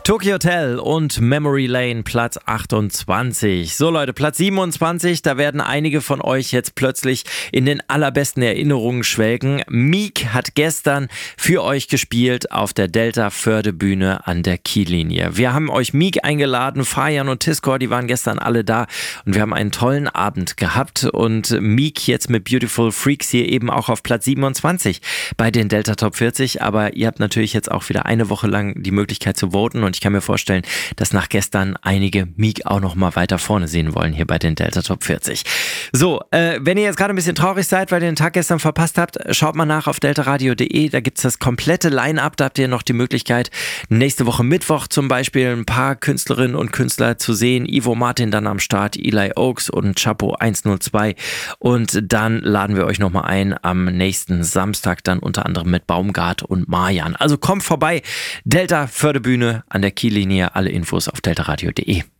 Tokyo Hotel und Memory Lane, Platz 28. So Leute, Platz 27, da werden einige von euch jetzt plötzlich in den allerbesten Erinnerungen schwelgen. Meek hat gestern für euch gespielt auf der Delta-Förde-Bühne an der Kiellinie. Wir haben euch Meek eingeladen, Fajan und Tiskor, die waren gestern alle da und wir haben einen tollen Abend gehabt und Meek jetzt mit Beautiful Freaks hier eben auch auf Platz 27 bei den Delta Top 40, aber ihr habt natürlich jetzt auch wieder eine Woche lang die Möglichkeit zu voten und ich kann mir vorstellen, dass nach gestern einige Meek auch noch mal weiter vorne sehen wollen hier bei den Delta Top 40. So, wenn ihr jetzt gerade ein bisschen traurig seid, weil ihr den Tag gestern verpasst habt, schaut mal nach auf deltaradio.de, da gibt es das komplette Line-Up, da habt ihr noch die Möglichkeit, nächste Woche Mittwoch zum Beispiel ein paar Künstlerinnen und Künstler zu sehen. Ivo Martin dann am Start, Eli Oaks und Chapo 102 und dann laden wir euch nochmal ein am nächsten Samstag, dann unter anderem mit Baumgart und Marjan. Also kommt vorbei, Delta Förderbühne an der Kiellinie, alle Infos auf deltaradio.de.